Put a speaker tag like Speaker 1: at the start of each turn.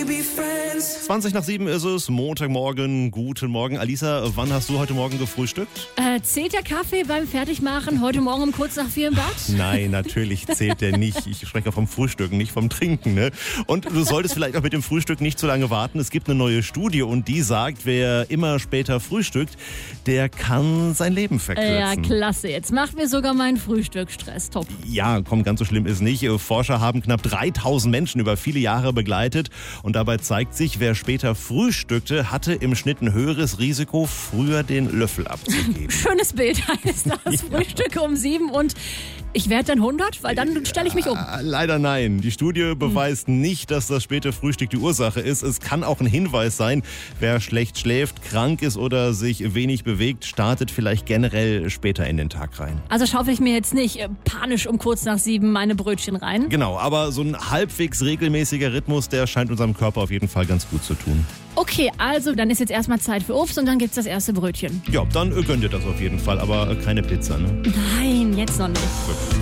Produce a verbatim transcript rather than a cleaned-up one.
Speaker 1: zwanzig nach sieben ist es, Montagmorgen, guten Morgen. Alisa, wann hast du heute Morgen gefrühstückt?
Speaker 2: Äh, zählt der Kaffee beim Fertigmachen heute Morgen um kurz nach vier im Bad?
Speaker 1: Nein, natürlich zählt der nicht. Ich spreche vom Frühstücken, nicht vom Trinken. Ne? Und du solltest vielleicht auch mit dem Frühstück nicht zu lange warten. Es gibt eine neue Studie und die sagt, wer immer später frühstückt, der kann sein Leben verkürzen.
Speaker 2: Ja, klasse. Jetzt macht mir sogar mein Frühstück Stress. Top.
Speaker 1: Ja, komm, ganz so schlimm ist nicht. Forscher haben knapp dreitausend Menschen über viele Jahre begleitet und dabei zeigt sich, wer später frühstückte, hatte im Schnitt ein höheres Risiko, früher den Löffel abzugeben.
Speaker 2: Schönes Bild heißt das. Ja. Frühstücke um sieben und ich werde dann hundert, weil dann stelle ich mich um.
Speaker 1: Äh, leider nein. Die Studie beweist hm. nicht, dass das späte Frühstück die Ursache ist. Es kann auch ein Hinweis sein, wer schlecht schläft, krank ist oder sich wenig bewegt, startet vielleicht generell später in den Tag rein.
Speaker 2: Also schaufel ich mir jetzt nicht äh, panisch um kurz nach sieben meine Brötchen rein?
Speaker 1: Genau, aber so ein halbwegs regelmäßiger Rhythmus, der scheint unserem Körper auf jeden Fall ganz gut zu tun.
Speaker 2: Okay, also dann ist jetzt erstmal Zeit für Obst und dann gibt's das erste Brötchen.
Speaker 1: Ja, dann gönnt ihr das auf jeden Fall, aber keine Pizza, ne?
Speaker 2: Nein, jetzt noch nicht.
Speaker 1: Gut.